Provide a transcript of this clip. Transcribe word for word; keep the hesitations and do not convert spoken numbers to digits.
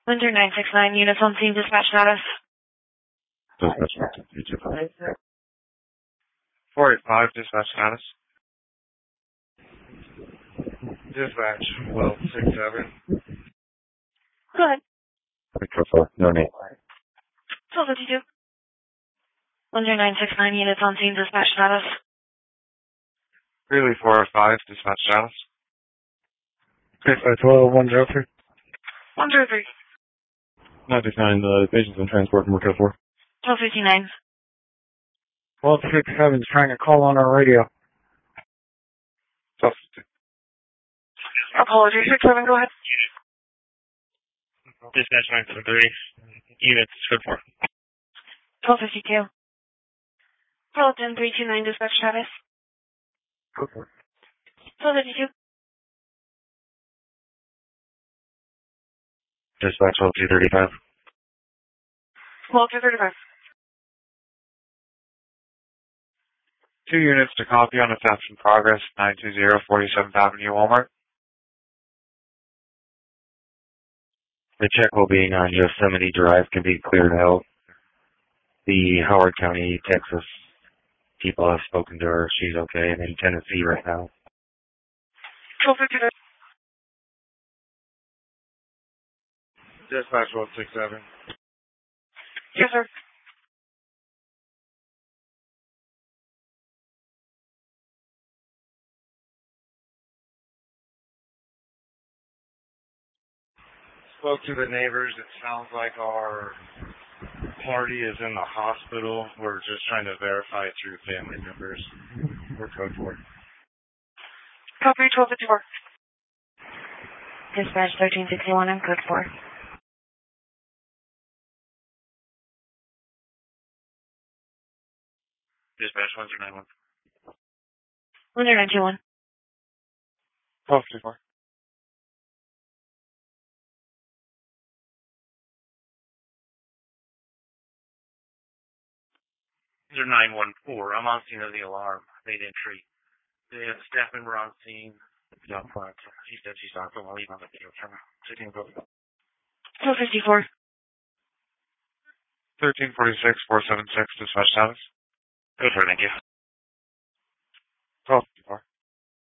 Winter nine six nine, units on scene, dispatch status. Dispatch status. four eight five, dispatch status. Dispatch, twelve six seven. Go ahead. Control four, no name. twelve fifty-two. Winter nine six nine, units on scene, dispatch status. Greeley four oh five, dispatch status. Dispatch twelve one zero three. one zero three. nine six nine, the patient's in transport from Code four. twelve fifty-nine. twelve sixty-seven is trying to call on our radio. twelve fifty. Apology, six seven, go ahead. Dispatch nine seven three, units, Code four. twelve fifty-two. Peloton three two nine, dispatch status. Code four. twelve fifty-two. Dispatch twelve two thirty-five. twelve two thirty-five. Two units to copy on a theft in progress, nine two zero forty-seventh Avenue, Walmart. The check will be on Yosemite Drive can be cleared out. The Howard County, Texas people have spoken to her. She's okay. I'm in Tennessee right now. twelve fifty-nine. Dispatch twelve six seven. Yes, sir. Spoke to the neighbors. It sounds like our party is in the hospital. We're just trying to verify it through family members. We're Code four. Copy twelve fifty-four. Dispatch thirteen sixty-one, I'm Code four. Dispatch one zero nine one. Winter nine two one. twelve fifty-four. nine one four. I'm on scene of the alarm. Made entry. The staff member on scene. Down front. She said she's not going to leave on the video camera. Sitting go. twelve fifty-four. thirteen forty-six, four seven six, dispatch status. Good for thank you. twelve